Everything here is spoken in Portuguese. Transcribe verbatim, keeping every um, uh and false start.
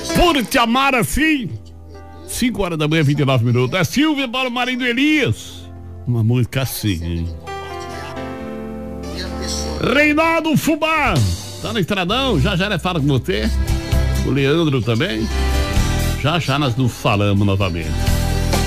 Por te amar assim. cinco horas da manhã, vinte e nove minutos. É Silvia para o marido Elias. Uma música assim, hein? Reinaldo Fubá. Tá no Estradão? Já já ele fala com você. O Leandro também. Já já nós nos falamos novamente.